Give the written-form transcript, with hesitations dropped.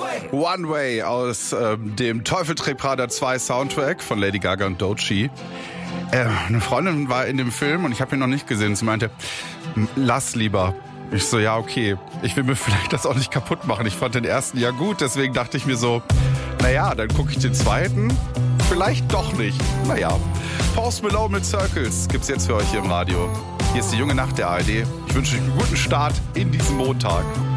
One Way aus dem Teufel trägt Prada 2 Soundtrack von Lady Gaga und Doechii. Eine Freundin war in dem Film und ich habe ihn noch nicht gesehen. Sie meinte, lass lieber. Ich so, ja, okay. Ich will mir vielleicht das auch nicht kaputt machen. Ich fand den ersten ja gut, deswegen dachte ich mir so, naja, dann gucke ich den zweiten. Vielleicht doch nicht. Naja. Post Malone mit Circles gibt's jetzt für euch hier im Radio. Hier ist die junge Nacht der ARD. Ich wünsche euch einen guten Start in diesen Montag.